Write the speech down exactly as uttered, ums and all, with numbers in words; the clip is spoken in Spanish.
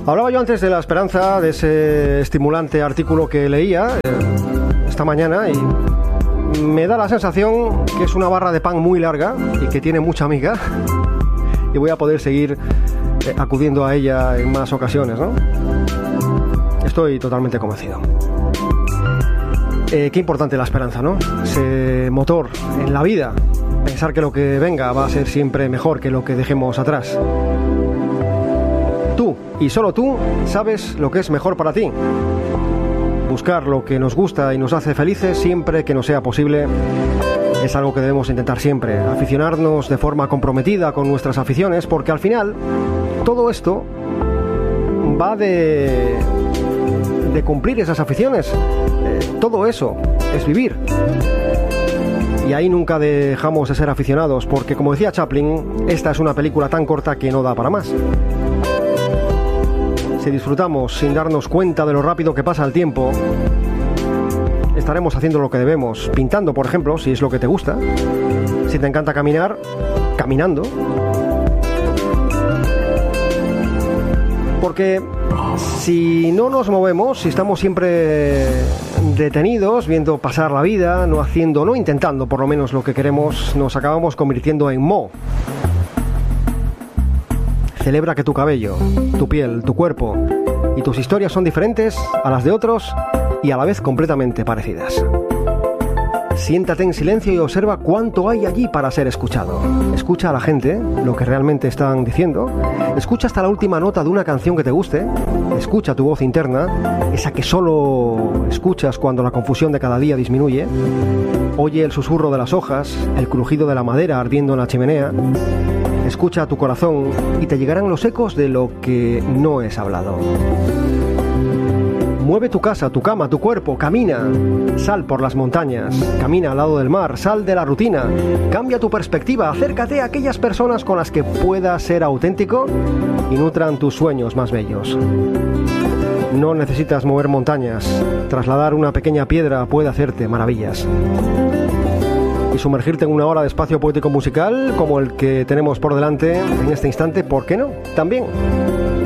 Hablaba yo antes de la esperanza, de ese estimulante artículo que leía eh, esta mañana, y me da la sensación que es una barra de pan muy larga y que tiene mucha miga, y voy a poder seguir eh, acudiendo a ella en más ocasiones, ¿no? Estoy totalmente convencido. Eh, qué importante la esperanza, ¿no? Ese motor en la vida. Pensar que lo que venga va a ser siempre mejor que lo que dejemos atrás. Tú, y solo tú, sabes lo que es mejor para ti. Buscar lo que nos gusta y nos hace felices siempre que nos sea posible es algo que debemos intentar siempre. Aficionarnos de forma comprometida con nuestras aficiones, porque al final todo esto va de, de cumplir esas aficiones. Eh, todo eso es vivir. Y ahí nunca dejamos de ser aficionados, porque como decía Chaplin, esta es una película tan corta que no da para más. Si disfrutamos sin darnos cuenta de lo rápido que pasa el tiempo, estaremos haciendo lo que debemos, pintando, por ejemplo, si es lo que te gusta. Si te encanta caminar, caminando. Porque si no nos movemos, si estamos siempre detenidos, viendo pasar la vida, no haciendo, no intentando por lo menos lo que queremos, nos acabamos convirtiendo en moho. Celebra que tu cabello, tu piel, tu cuerpo y tus historias son diferentes a las de otros y a la vez completamente parecidas. Siéntate en silencio y observa cuánto hay allí para ser escuchado. Escucha a la gente, lo que realmente están diciendo. Escucha hasta la última nota de una canción que te guste. Escucha tu voz interna, esa que solo escuchas cuando la confusión de cada día disminuye. Oye el susurro de las hojas, el crujido de la madera ardiendo en la chimenea. Escucha a tu corazón y te llegarán los ecos de lo que no es hablado. Mueve tu casa, tu cama, tu cuerpo, camina, sal por las montañas, camina al lado del mar, sal de la rutina, cambia tu perspectiva, acércate a aquellas personas con las que puedas ser auténtico y nutran tus sueños más bellos. No necesitas mover montañas, trasladar una pequeña piedra puede hacerte maravillas. Y sumergirte en una hora de espacio poético musical como el que tenemos por delante en este instante, ¿por qué no? También.